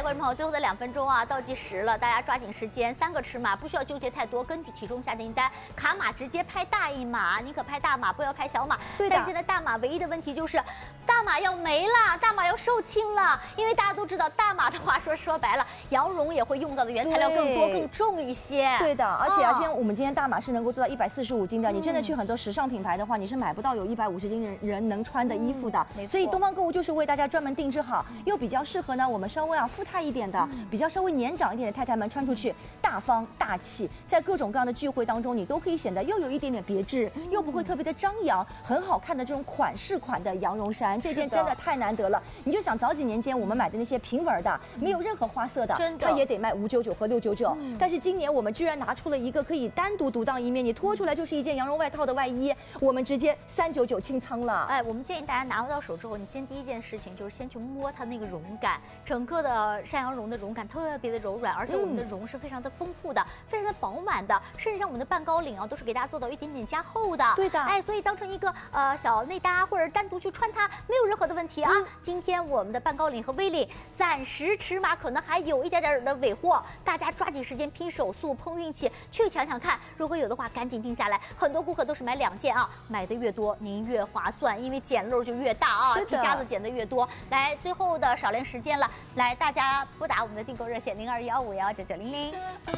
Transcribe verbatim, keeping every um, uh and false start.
观众朋友，最后的两分钟啊，倒计时了，大家抓紧时间，三个尺码，不需要纠结太多，根据体重下订单，卡码直接拍大一码，你可拍大码，不要拍小码。 对的。 但现在大码唯一的问题就是，大码要没了，大码要售罄了，因为大家都知道，大码的话说说白了，羊绒也会用到的原材料更多、更重一些。 对的，而且啊，现在我们今天大码是能够做到一百四十五斤的，你真的去很多时尚品牌的话，你是买不到有一百五十斤人人能穿的衣服的。 没错。 所以东方购物就是为大家专门定制好，又比较适合呢我们稍微啊富态一点的，比较稍微年长一点的太太们穿出去大方大气，在各种各样的聚会当中，你都可以显得又有一点点别致，又不会特别的张扬，很好看的这种款式款的羊绒衫，这件真的太难得了。你就想早几年间我们买的那些平纹的，没有任何花色的， 真的它也得卖五九九和六九九。但是今年我们居然拿出了一个可以单独独当一面，你脱出来就是一件羊绒外套的外衣，我们直接三九九清仓了。 哎，我们建议大家拿到手之后，你先第一件事情就是先去摸它那个绒感，整个的山羊绒的绒感特别的柔软，而且我们的绒是非常的丰富的，非常的饱满的，甚至像我们的半高领啊，都是给大家做到一点点加厚的。 对的， 哎，所以当成一个呃小内搭或者单独去穿它，没有任何的问题啊。嗯、今天我们的半高领和 V 领暂时尺码可能还有一点点的尾货，大家抓紧时间拼手速碰运气去抢抢看，如果有的话赶紧定下来。很多顾客都是买两件啊，买的越多您越划算，因为捡漏就越大啊，皮夹子捡的越多。来，最后的少量时间了，来大家拨打我们的订购热线零二幺五幺九九零零。